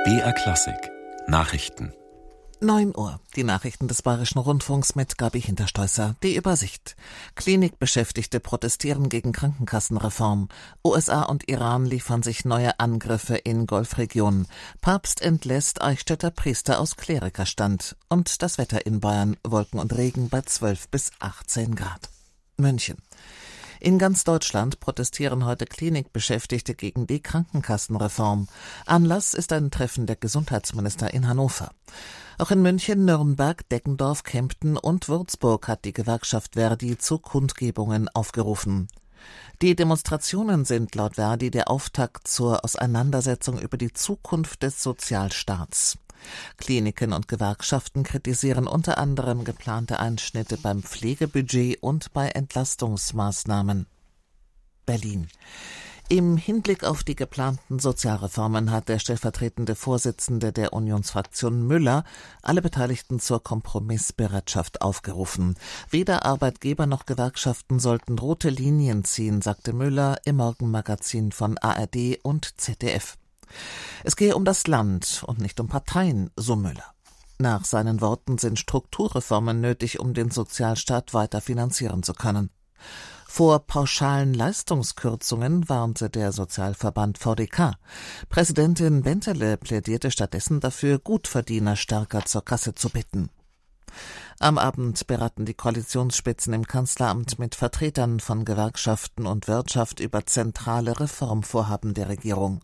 BR Klassik Nachrichten 9 Uhr. Die Nachrichten des Bayerischen Rundfunks mit Gabi Hinterstoisser. Die Übersicht. Klinikbeschäftigte protestieren gegen Krankenkassenreform. USA und Iran liefern sich neue Angriffe in Golfregionen. Papst entlässt Eichstätter Priester aus Klerikerstand. Und das Wetter in Bayern. Wolken und Regen bei 12 bis 18 Grad. München. In ganz Deutschland protestieren heute Klinikbeschäftigte gegen die Krankenkassenreform. Anlass ist ein Treffen der Gesundheitsminister in Hannover. Auch in München, Nürnberg, Deggendorf, Kempten und Würzburg hat die Gewerkschaft Verdi zu Kundgebungen aufgerufen. Die Demonstrationen sind laut Verdi der Auftakt zur Auseinandersetzung über die Zukunft des Sozialstaats. Kliniken und Gewerkschaften kritisieren unter anderem geplante Einschnitte beim Pflegebudget und bei Entlastungsmaßnahmen. Berlin. Im Hinblick auf die geplanten Sozialreformen hat der stellvertretende Vorsitzende der Unionsfraktion Müller alle Beteiligten zur Kompromissbereitschaft aufgerufen. Weder Arbeitgeber noch Gewerkschaften sollten rote Linien ziehen, sagte Müller im Morgenmagazin von ARD und ZDF. Es gehe um das Land und nicht um Parteien, so Müller. Nach seinen Worten sind Strukturreformen nötig, um den Sozialstaat weiter finanzieren zu können. Vor pauschalen Leistungskürzungen warnte der Sozialverband VDK. Präsidentin Bentele plädierte stattdessen dafür, Gutverdiener stärker zur Kasse zu bitten. Am Abend beraten die Koalitionsspitzen im Kanzleramt mit Vertretern von Gewerkschaften und Wirtschaft über zentrale Reformvorhaben der Regierung.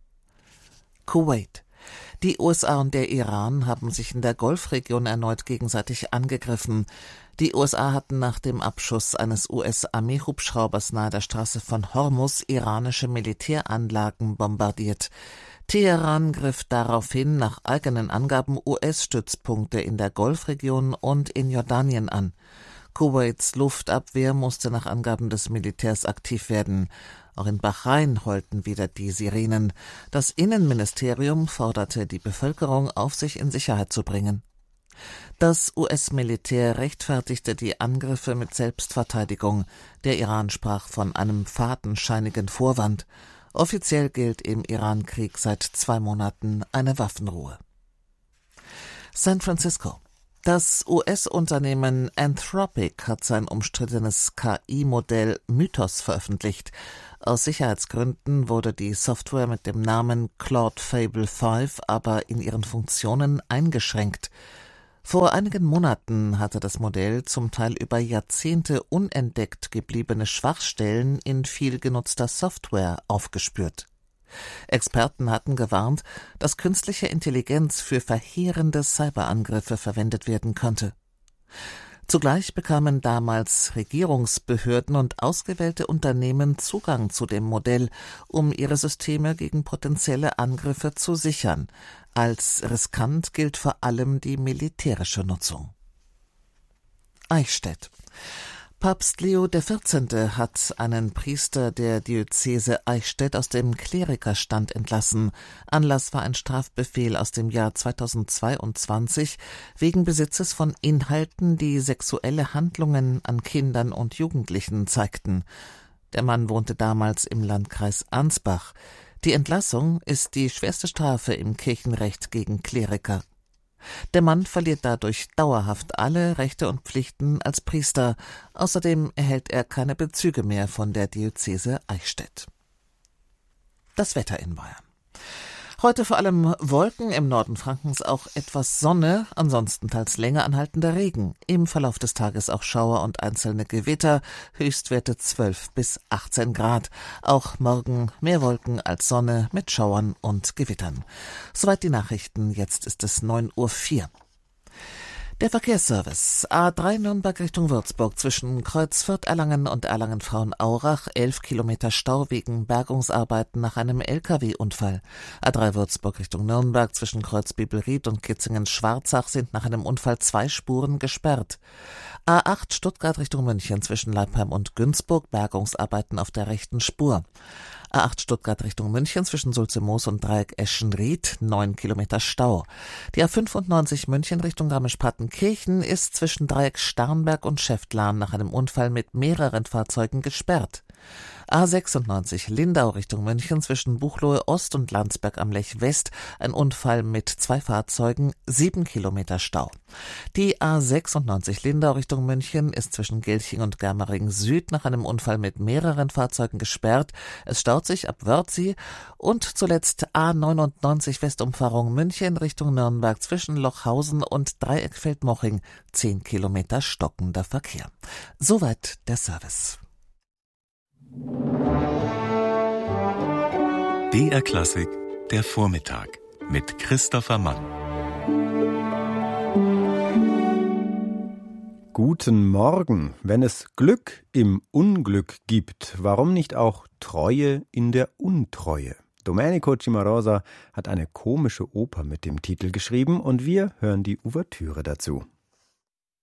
Kuwait. Die USA und der Iran haben sich in der Golfregion erneut gegenseitig angegriffen. Die USA hatten nach dem Abschuss eines US-Armeehubschraubers nahe der Straße von Hormuz iranische Militäranlagen bombardiert. Teheran griff daraufhin nach eigenen Angaben US-Stützpunkte in der Golfregion und in Jordanien an. Kuwaits Luftabwehr musste nach Angaben des Militärs aktiv werden. Auch in Bahrain heulten wieder die Sirenen. Das Innenministerium forderte die Bevölkerung auf, sich in Sicherheit zu bringen. Das US-Militär rechtfertigte die Angriffe mit Selbstverteidigung. Der Iran sprach von einem fadenscheinigen Vorwand. Offiziell gilt im Iran-Krieg seit 2 Monaten eine Waffenruhe. San Francisco. Das US-Unternehmen Anthropic hat sein umstrittenes KI-Modell Mythos veröffentlicht. Aus Sicherheitsgründen wurde die Software mit dem Namen Claude Fable 5 aber in ihren Funktionen eingeschränkt. Vor einigen Monaten hatte das Modell zum Teil über Jahrzehnte unentdeckt gebliebene Schwachstellen in viel genutzter Software aufgespürt. Experten hatten gewarnt, dass künstliche Intelligenz für verheerende Cyberangriffe verwendet werden könnte. Zugleich bekamen damals Regierungsbehörden und ausgewählte Unternehmen Zugang zu dem Modell, um ihre Systeme gegen potenzielle Angriffe zu sichern. Als riskant gilt vor allem die militärische Nutzung. Eichstätt. Papst Leo XIV. Hat einen Priester der Diözese Eichstätt aus dem Klerikerstand entlassen. Anlass war ein Strafbefehl aus dem Jahr 2022 wegen Besitzes von Inhalten, die sexuelle Handlungen an Kindern und Jugendlichen zeigten. Der Mann wohnte damals im Landkreis Ansbach. Die Entlassung ist die schwerste Strafe im Kirchenrecht gegen Kleriker. Der Mann verliert dadurch dauerhaft alle Rechte und Pflichten als Priester. Außerdem erhält er keine Bezüge mehr von der Diözese Eichstätt. Das Wetter in Bayern. Heute vor allem Wolken, im Norden Frankens auch etwas Sonne, ansonsten teils länger anhaltender Regen. Im Verlauf des Tages auch Schauer und einzelne Gewitter, Höchstwerte 12 bis 18 Grad. Auch morgen mehr Wolken als Sonne mit Schauern und Gewittern. Soweit die Nachrichten, jetzt ist es 9:04 Uhr. Der Verkehrsservice. A3 Nürnberg Richtung Würzburg zwischen Kreuz Fürth-Erlangen und Erlangen-Frauenaurach 11 Kilometer Stau wegen Bergungsarbeiten nach einem LKW-Unfall. A3 Würzburg Richtung Nürnberg zwischen Kreuz Bibelried und Kitzingen-Schwarzach sind nach einem Unfall 2 Spuren gesperrt. A8 Stuttgart Richtung München zwischen Leipheim und Günzburg Bergungsarbeiten auf der rechten Spur. A8 Stuttgart Richtung München zwischen Sulzemoos und Dreieck Eschenried 9 Kilometer Stau. Die A95 München Richtung Garmisch-Partenkirchen ist zwischen Dreieck Starnberg und Schäftlarn nach einem Unfall mit mehreren Fahrzeugen gesperrt. A96 Lindau Richtung München zwischen Buchloe Ost und Landsberg am Lech West. Ein Unfall mit 2 Fahrzeugen, 7 Kilometer Stau. Die A96 Lindau Richtung München ist zwischen Gilching und Germering Süd nach einem Unfall mit mehreren Fahrzeugen gesperrt. Es staut sich ab Wörthsee. Und zuletzt A99 Westumfahrung München Richtung Nürnberg zwischen Lochhausen und Dreieckfeld-Moching. 10 Kilometer stockender Verkehr. Soweit der Service. BR Klassik, der Vormittag mit Christopher Mann. Guten Morgen. Wenn es Glück im Unglück gibt, warum nicht auch Treue in der Untreue? Domenico Cimarosa hat eine komische Oper mit dem Titel geschrieben und wir hören die Ouvertüre dazu.